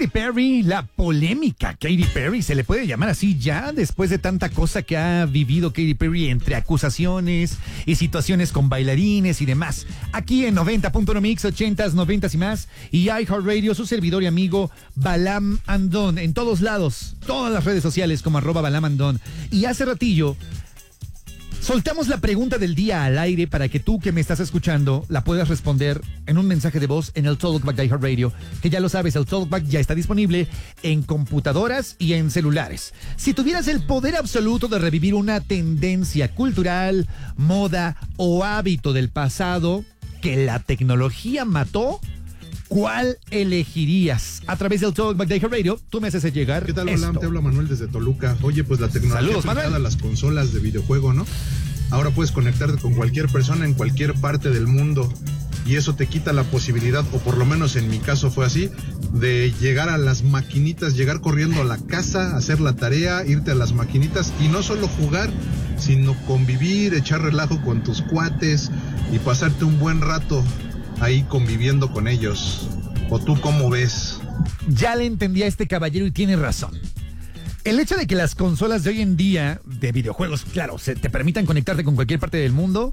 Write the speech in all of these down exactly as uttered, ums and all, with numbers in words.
Perry, la polémica Katy Perry, se le puede llamar así ya después de tanta cosa que ha vivido Katy Perry entre acusaciones y situaciones con bailarines y demás. Aquí en noventa punto uno Mix, ochentas, noventas y más, y iHeartRadio, su servidor y amigo Balam Andón, en todos lados, todas las redes sociales como arroba Balam Andón. Y hace ratillo soltamos la pregunta del día al aire para que tú que me estás escuchando la puedas responder en un mensaje de voz en el Talkback de iHeartRadio, que ya lo sabes, el Talkback ya está disponible en computadoras y en celulares. Si tuvieras el poder absoluto de revivir una tendencia cultural, moda o hábito del pasado que la tecnología mató, ¿cuál elegirías? A través del Talkback de iHeartRadio, tú me haces llegar. ¿Qué tal, esto. Balam? Te habla Manuel desde Toluca. Oye, pues la tecnología Saludos, aplicada Manuel. a las consolas de videojuego, ¿no? Ahora puedes conectarte con cualquier persona en cualquier parte del mundo. Y eso te quita la posibilidad, o por lo menos en mi caso fue así, de llegar a las maquinitas, llegar corriendo a la casa, hacer la tarea, irte a las maquinitas y no solo jugar, sino convivir, echar relajo con tus cuates y pasarte un buen rato ahí conviviendo con ellos. ¿O tú cómo ves? Ya le entendí a este caballero y tiene razón. El hecho de que las consolas de hoy en día, de videojuegos, claro, se te permitan conectarte con cualquier parte del mundo,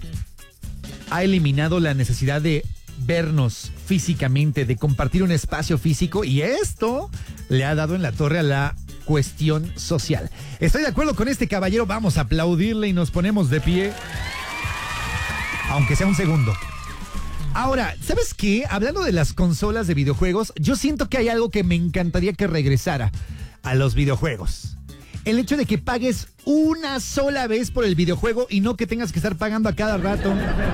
ha eliminado la necesidad de vernos físicamente, de compartir un espacio físico, y esto le ha dado en la torre a la cuestión social. Estoy de acuerdo con este caballero, vamos a aplaudirle y nos ponemos de pie, aunque sea un segundo. Ahora, ¿sabes qué? Hablando de las consolas de videojuegos, yo siento que hay algo que me encantaría que regresara a los videojuegos. El hecho de que pagues una sola vez por el videojuego y no que tengas que estar pagando a cada rato.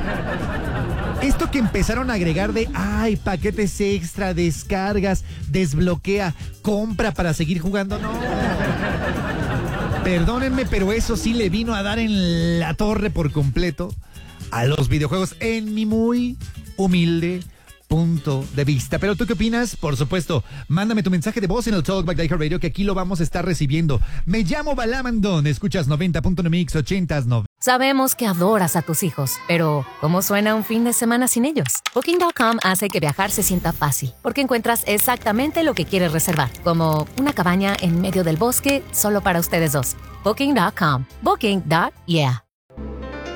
Esto que empezaron a agregar de, ay, paquetes extra, descargas, desbloquea, compra para seguir jugando, no. Perdónenme, pero eso sí le vino a dar en la torre por completo a los videojuegos en mi muy humilde punto de vista. Pero ¿tú qué opinas? Por supuesto, mándame tu mensaje de voz en el Talkback de iHeartRadio, que aquí lo vamos a estar recibiendo. Me llamo Balam Andón, escuchas noventa punto uno Mix, ochentas, noventas. Sabemos que adoras a tus hijos, pero ¿cómo suena un fin de semana sin ellos? Booking punto com hace que viajar se sienta fácil, porque encuentras exactamente lo que quieres reservar, como una cabaña en medio del bosque solo para ustedes dos. Booking punto com. Booking. Yeah.